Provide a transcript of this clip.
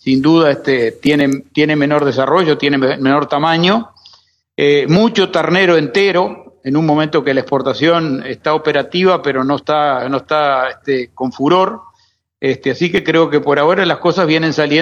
sin duda tiene menor desarrollo, tiene menor tamaño, mucho ternero entero, en un momento que la exportación está operativa, pero no está con furor, así que creo que por ahora las cosas vienen saliendo